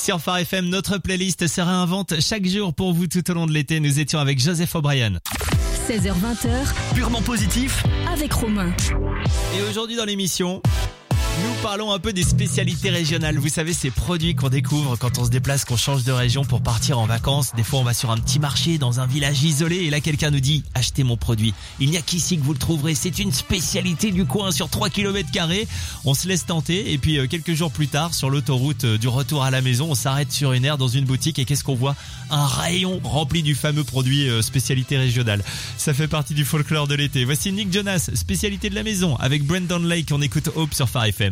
Sur Phare FM, notre playlist se réinvente chaque jour pour vous tout au long de l'été. Nous étions avec Joseph O'Brien. 16h20, Purement positif. avec Romain. Et aujourd'hui dans l'émission, nous parlons un peu des spécialités régionales. Vous savez, ces produits qu'on découvre quand on se déplace, qu'on change de région pour partir en vacances. Des fois, on va sur un petit marché dans un village isolé et là, quelqu'un nous dit « Achetez mon produit. Il n'y a qu'ici que vous le trouverez. C'est une spécialité du coin sur 3 km². » On se laisse tenter et puis quelques jours plus tard, sur l'autoroute du retour à la maison, on s'arrête sur une aire dans une boutique et qu'est-ce qu'on voit ? Un rayon rempli du fameux produit spécialité régionale. Ça fait partie du folklore de l'été. Voici Nick Jonas, spécialité de la maison avec Brendan Lake. On écoute Hope sur Phare FM.